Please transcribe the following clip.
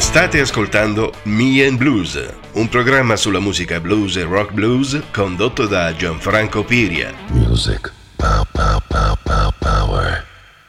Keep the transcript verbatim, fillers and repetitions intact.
State ascoltando Me and Blues, un programma sulla musica blues e rock blues condotto da Gianfranco Piria. Music